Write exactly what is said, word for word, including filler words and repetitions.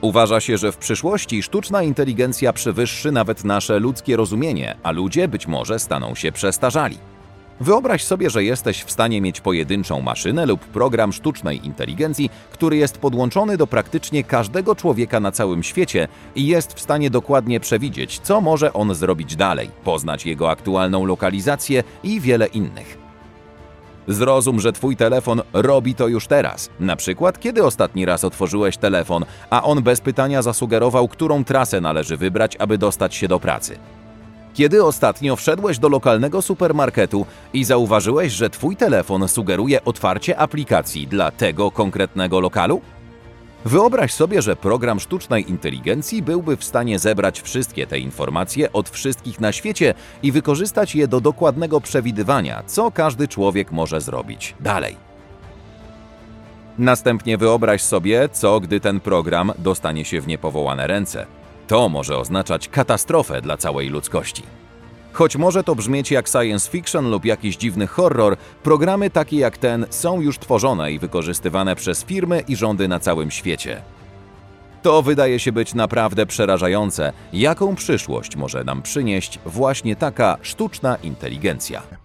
Uważa się, że w przyszłości sztuczna inteligencja przewyższy nawet nasze ludzkie rozumienie, a ludzie być może staną się przestarzali. Wyobraź sobie, że jesteś w stanie mieć pojedynczą maszynę lub program sztucznej inteligencji, który jest podłączony do praktycznie każdego człowieka na całym świecie i jest w stanie dokładnie przewidzieć, co może on zrobić dalej, poznać jego aktualną lokalizację i wiele innych. Zrozum, że twój telefon robi to już teraz. Na przykład, kiedy ostatni raz otworzyłeś telefon, a on bez pytania zasugerował, którą trasę należy wybrać, aby dostać się do pracy. Kiedy ostatnio wszedłeś do lokalnego supermarketu i zauważyłeś, że twój telefon sugeruje otwarcie aplikacji dla tego konkretnego lokalu? Wyobraź sobie, że program sztucznej inteligencji byłby w stanie zebrać wszystkie te informacje od wszystkich na świecie i wykorzystać je do dokładnego przewidywania, co każdy człowiek może zrobić dalej. Następnie wyobraź sobie, co gdy ten program dostanie się w niepowołane ręce. To może oznaczać katastrofę dla całej ludzkości. Choć może to brzmieć jak science fiction lub jakiś dziwny horror, programy takie jak ten są już tworzone i wykorzystywane przez firmy i rządy na całym świecie. To wydaje się być naprawdę przerażające, jaką przyszłość może nam przynieść właśnie taka sztuczna inteligencja.